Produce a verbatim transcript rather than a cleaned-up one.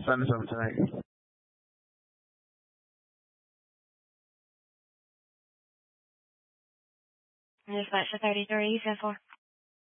send this over tonight. Dispatch to thirty-three, ten four.